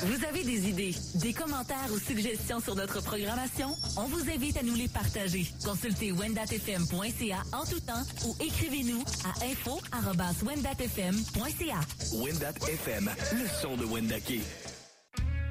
Vous avez des idées, des commentaires ou suggestions sur notre programmation? On vous invite à nous les partager. Consultez wendatfm.ca en tout temps ou écrivez-nous à info@wendatfm.ca. Wendat FM, le son de Wendake.